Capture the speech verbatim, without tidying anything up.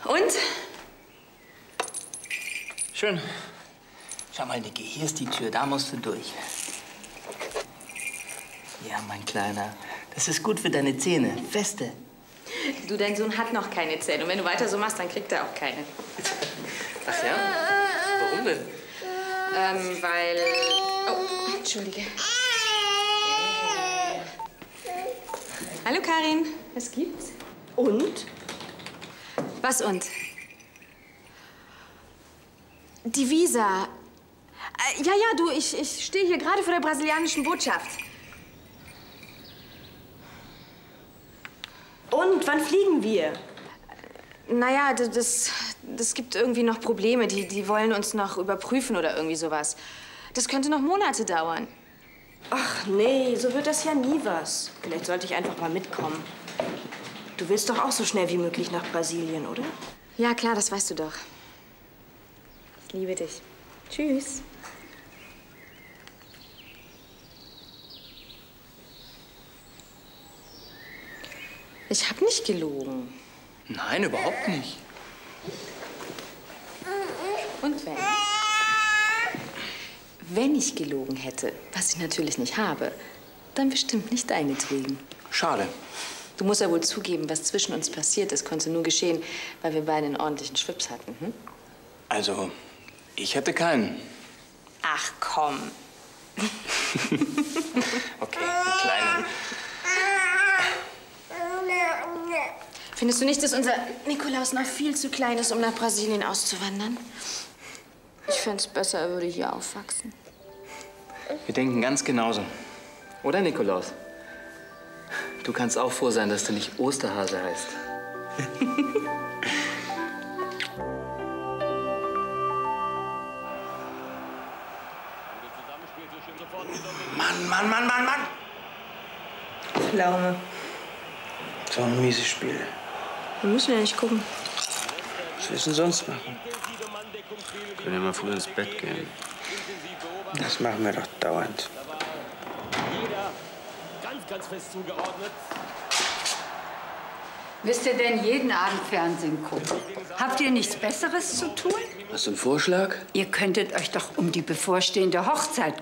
Und? Schön. Schau mal, Niki, hier ist die Tür, da musst du durch. Ja, mein Kleiner, das ist gut für deine Zähne. Feste. Du, dein Sohn hat noch keine Zähne. Und wenn du weiter so machst, dann kriegt er auch keine. Ach ja? Warum denn? Ähm, weil... Oh, Entschuldige. Hallo, Karin. Was gibt's? Und? Was und? Die Visa. Äh, ja, ja, du, ich, ich stehe hier gerade vor der brasilianischen Botschaft. Und, wann fliegen wir? Naja, das, das gibt irgendwie noch Probleme. Die, die wollen uns noch überprüfen oder irgendwie sowas. Das könnte noch Monate dauern. Ach nee, so wird das ja nie was. Vielleicht sollte ich einfach mal mitkommen. Du willst doch auch so schnell wie möglich nach Brasilien, oder? Ja, klar, das weißt du doch. Ich liebe dich. Tschüss. Ich hab nicht gelogen. Nein, überhaupt nicht. Und wenn? Wenn ich gelogen hätte, was ich natürlich nicht habe, dann bestimmt nicht deinetwegen. Schade. Du musst ja wohl zugeben, was zwischen uns passiert ist, konnte nur geschehen, weil wir beide einen ordentlichen Schwips hatten. Hm? Also, ich hatte keinen. Ach, komm. Okay, einen kleinen. Findest du nicht, dass unser Nikolaus noch viel zu klein ist, um nach Brasilien auszuwandern? Ich fände es besser, er würde hier aufwachsen. Wir denken ganz genauso. Oder, Nikolaus? Du kannst auch froh sein, dass du nicht Osterhase heißt. Mann, Mann, Mann, Mann, Mann! Pflaume. So ein mieses Spiel. Wir müssen ja nicht gucken. Was willst du denn sonst machen? Wir können ja mal früh ins Bett gehen. Das machen wir doch dauernd. Jeder ganz, ganz fest zugeordnet. Müsst ihr denn jeden Abend Fernsehen gucken? Habt ihr nichts Besseres zu tun? Hast du einen Vorschlag? Ihr könntet euch doch um die bevorstehende Hochzeit